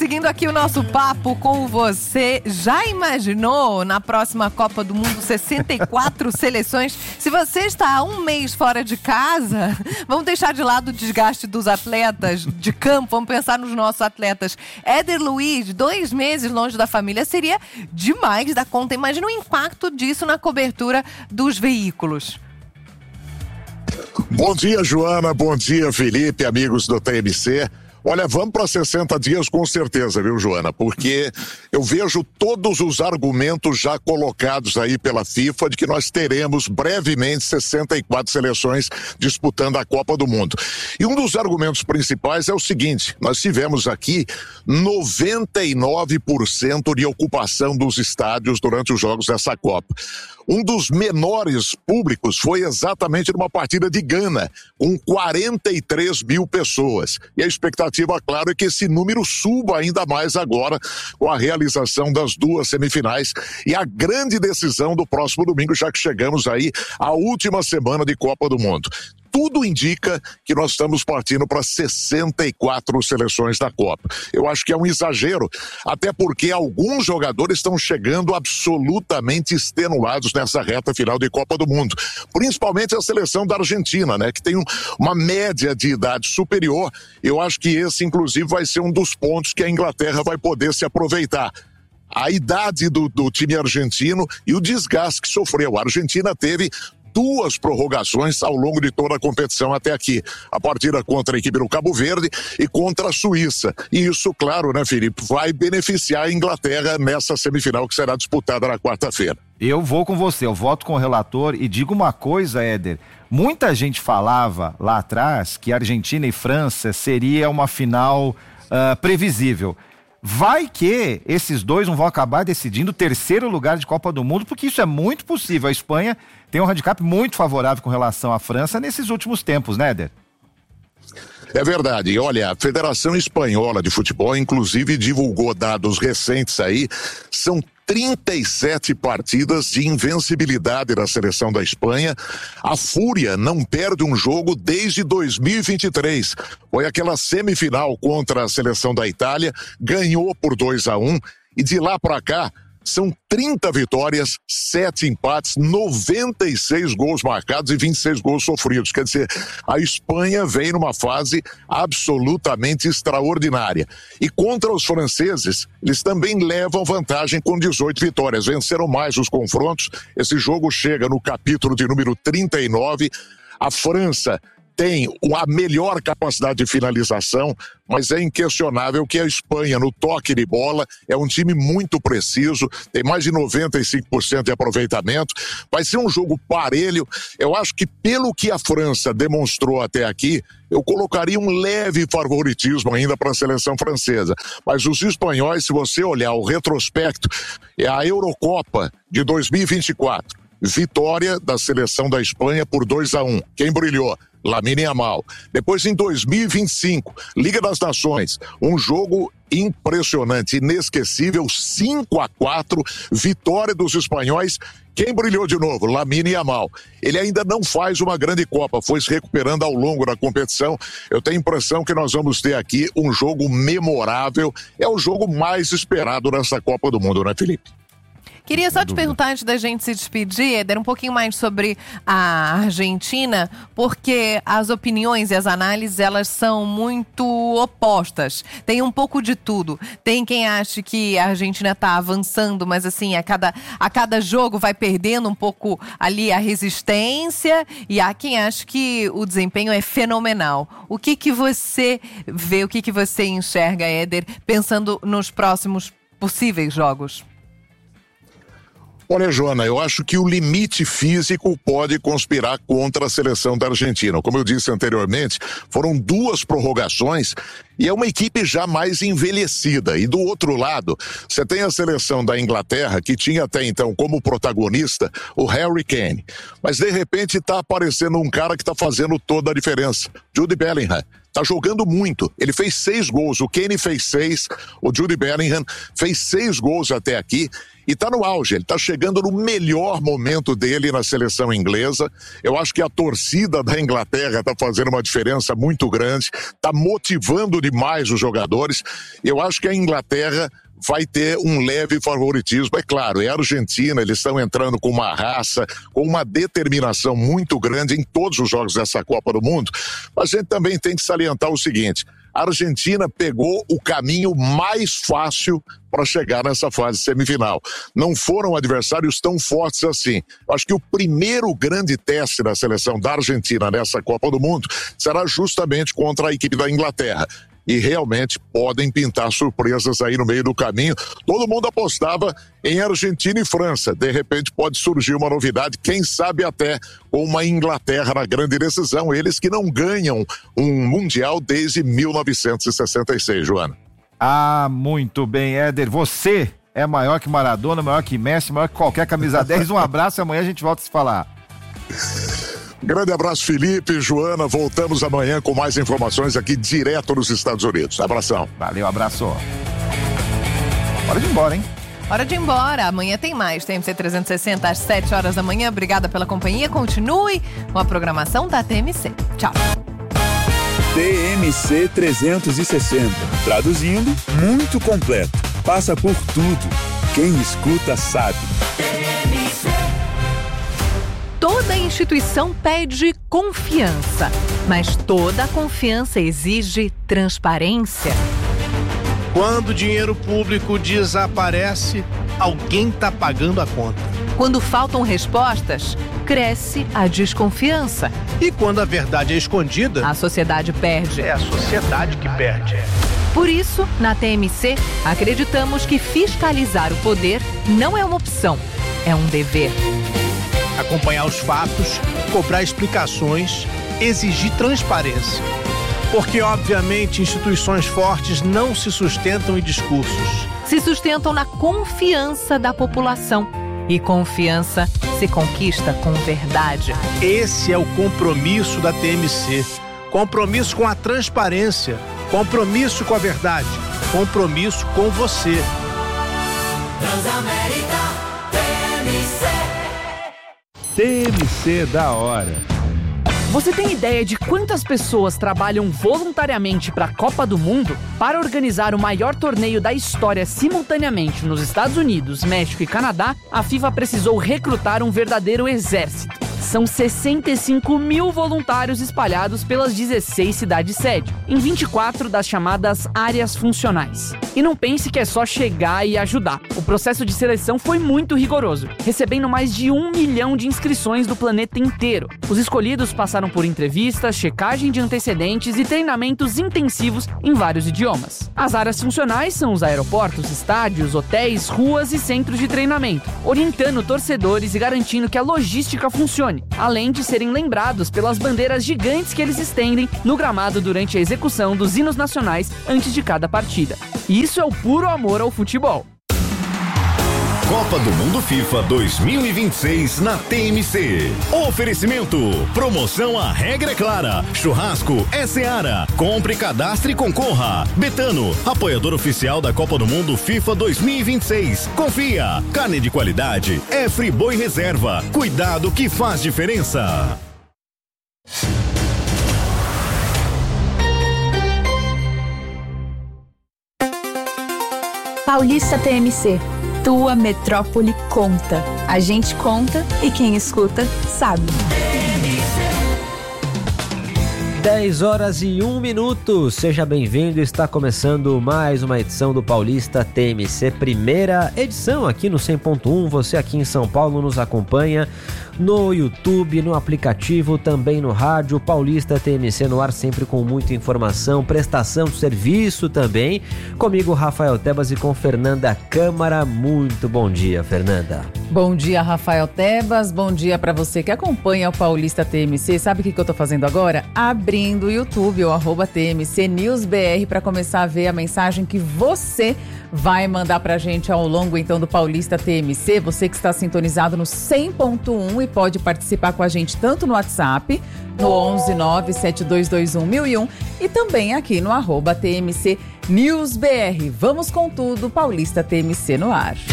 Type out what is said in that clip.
seguindo aqui o nosso papo com você. Já imaginou na próxima Copa do Mundo 64 seleções? Se você está há um mês fora de casa, vamos deixar de lado o desgaste dos atletas de campo, vamos pensar nos nossos atletas. Éder Luiz, 2 meses longe da família, seria demais da conta. Imagina o impacto disso na cobertura dos veículos. Bom dia, Joana. Bom dia, Felipe, amigos do TMC. Olha, vamos para 60 dias com certeza, viu, Joana? Porque eu vejo todos os argumentos já colocados aí pela FIFA de que nós teremos brevemente 64 seleções disputando a Copa do Mundo. E um dos argumentos principais é o seguinte: nós tivemos aqui 99% de ocupação dos estádios durante os jogos dessa Copa. Um dos menores públicos foi exatamente numa partida de Gana, com 43 mil pessoas. E a expectativa, claro, é que esse número suba ainda mais agora com a realização das 2 semifinais e a grande decisão do próximo domingo, já que chegamos aí à última semana de Copa do Mundo. Tudo indica que nós estamos partindo para 64 seleções da Copa. Eu acho que é um exagero, até porque alguns jogadores estão chegando absolutamente extenuados nessa reta final de Copa do Mundo. Principalmente a seleção da Argentina, né, que tem uma média de idade superior. Eu acho que esse, inclusive, vai ser um dos pontos que a Inglaterra vai poder se aproveitar. A idade do time argentino e o desgaste que sofreu. A Argentina teve 2 prorrogações ao longo de toda a competição até aqui. A partida contra a equipe do Cabo Verde e contra a Suíça. E isso, claro, né, Felipe, vai beneficiar a Inglaterra nessa semifinal que será disputada na quarta-feira. Eu vou com você, eu voto com o relator e digo uma coisa, Éder. Muita gente falava lá atrás que Argentina e França seria uma final previsível. Vai que esses dois não vão acabar decidindo o 3º lugar de Copa do Mundo, porque isso é muito possível. A Espanha tem um handicap muito favorável com relação à França nesses últimos tempos, né, Éder? É verdade. E olha, a Federação Espanhola de Futebol, inclusive, divulgou dados recentes aí. São 37 partidas de invencibilidade da seleção da Espanha. A Fúria não perde um jogo desde 2023. Foi aquela semifinal contra a seleção da Itália, ganhou por 2-1 e de lá para cá são 30 vitórias, 7 empates, 96 gols marcados e 26 gols sofridos. Quer dizer, a Espanha vem numa fase absolutamente extraordinária. E contra os franceses, eles também levam vantagem com 18 vitórias. Venceram mais os confrontos. Esse jogo chega no capítulo de número 39. A França tem a melhor capacidade de finalização, mas é inquestionável que a Espanha, no toque de bola, é um time muito preciso, tem mais de 95% de aproveitamento. Vai ser um jogo parelho. Eu acho que, pelo que a França demonstrou até aqui, eu colocaria um leve favoritismo ainda para a seleção francesa. Mas os espanhóis, se você olhar o retrospecto, é a Eurocopa de 2024. Vitória da seleção da Espanha por 2-1. Quem brilhou? Lamine Yamal. Depois, em 2025, Liga das Nações, um jogo impressionante, inesquecível, 5-4, vitória dos espanhóis. Quem brilhou de novo? Lamine Yamal. Ele ainda não faz uma grande Copa, foi se recuperando ao longo da competição. Eu tenho a impressão que nós vamos ter aqui um jogo memorável. É o jogo mais esperado nessa Copa do Mundo, né, Felipe? Queria só te perguntar, antes da gente se despedir, Éder, um pouquinho mais sobre a Argentina, porque as opiniões e as análises, elas são muito opostas. Tem um pouco de tudo. Tem quem acha que a Argentina está avançando, mas assim, a cada jogo vai perdendo um pouco ali a resistência, e há quem acha que o desempenho é fenomenal. O que você vê, o que você enxerga, Éder, pensando nos próximos possíveis jogos? Olha, Joana, eu acho que o limite físico pode conspirar contra a seleção da Argentina. Como eu disse anteriormente, foram 2 prorrogações e é uma equipe já mais envelhecida. E do outro lado, você tem a seleção da Inglaterra, que tinha até então como protagonista o Harry Kane. Mas de repente está aparecendo um cara que está fazendo toda a diferença. Jude Bellingham. Tá jogando muito. Ele fez 6 gols, o Kane fez 6, o Jude Bellingham fez 6 gols até aqui e tá no auge. Ele tá chegando no melhor momento dele na seleção inglesa. Eu acho que a torcida da Inglaterra tá fazendo uma diferença muito grande, tá motivando demais os jogadores. Eu acho que a Inglaterra vai ter um leve favoritismo, é claro, é a Argentina, eles estão entrando com uma raça, com uma determinação muito grande em todos os jogos dessa Copa do Mundo, mas a gente também tem que salientar o seguinte, a Argentina pegou o caminho mais fácil para chegar nessa fase semifinal. Não foram adversários tão fortes assim. Acho que o primeiro grande teste da seleção da Argentina nessa Copa do Mundo será justamente contra a equipe da Inglaterra. E realmente podem pintar surpresas aí no meio do caminho. Todo mundo apostava em Argentina e França. De repente pode surgir uma novidade, quem sabe até com uma Inglaterra na grande decisão. Eles que não ganham um Mundial desde 1966, Joana. Ah, muito bem, Éder. Você é maior que Maradona, maior que Messi, maior que qualquer camisa 10. Um abraço e amanhã a gente volta a se falar. Grande abraço, Felipe, Joana. Voltamos amanhã com mais informações aqui direto nos Estados Unidos. Abração. Valeu, abraço. Hora de ir embora, hein? Hora de ir embora. Amanhã tem mais. TMC 360 às 7 horas da manhã. Obrigada pela companhia. Continue com a programação da TMC. Tchau. TMC 360. Traduzindo, muito completo. Passa por tudo. Quem escuta sabe. Toda instituição pede confiança, mas toda confiança exige transparência. Quando o dinheiro público desaparece, alguém está pagando a conta. Quando faltam respostas, cresce a desconfiança. E quando a verdade é escondida, a sociedade perde. É a sociedade que perde. Por isso, na TMC, acreditamos que fiscalizar o poder não é uma opção, é um dever. Acompanhar os fatos, cobrar explicações, exigir transparência. Porque, obviamente, instituições fortes não se sustentam em discursos. Se sustentam na confiança da população. E confiança se conquista com verdade. Esse é o compromisso da TMC. Compromisso com a transparência. Compromisso com a verdade. Compromisso com você. Transamérica TMC. TMC da hora. Você tem ideia de quantas pessoas trabalham voluntariamente para a Copa do Mundo? Para organizar o maior torneio da história simultaneamente nos Estados Unidos, México e Canadá, a FIFA precisou recrutar um verdadeiro exército. São 65 mil voluntários espalhados pelas 16 cidades-sede, em 24 das chamadas áreas funcionais. E não pense que é só chegar e ajudar. O processo de seleção foi muito rigoroso, recebendo mais de 1 milhão de inscrições do planeta inteiro. Os escolhidos passaram por entrevistas, checagem de antecedentes e treinamentos intensivos em vários idiomas. As áreas funcionais são os aeroportos, estádios, hotéis, ruas e centros de treinamento, orientando torcedores e garantindo que a logística funcione, além de serem lembrados pelas bandeiras gigantes que eles estendem no gramado durante a execução dos hinos nacionais antes de cada partida. Isso é o puro amor ao futebol. Copa do Mundo FIFA 2026 na TMC. Oferecimento. Promoção A Regra é Clara. Churrasco é Seara. Compre, cadastre e concorra. Betano, apoiador oficial da Copa do Mundo FIFA 2026. Confia. Carne de qualidade é Friboi Reserva. Cuidado que faz diferença. Paulista TMC. Tua metrópole conta. A gente conta e quem escuta sabe. 10h01. Seja bem-vindo. Está começando mais uma edição do Paulista TMC, primeira edição aqui no 100.1. Você aqui em São Paulo nos acompanha no YouTube, no aplicativo, também no rádio. Paulista TMC no ar, sempre com muita informação, prestação de serviço também. Comigo, Rafael Tebas, e com Fernanda Câmara. Muito bom dia, Fernanda. Bom dia, Rafael Tebas. Bom dia para você que acompanha o Paulista TMC. Sabe o que eu tô fazendo agora? Abri abrindo o YouTube, o @TMC News BR, para começar a ver a mensagem que você vai mandar pra gente ao longo, então, do Paulista TMC. Você que está sintonizado no 100.1 e pode participar com a gente tanto no WhatsApp, no 11972211001 e também aqui no @TMC News BR. Vamos com tudo, Paulista TMC no ar.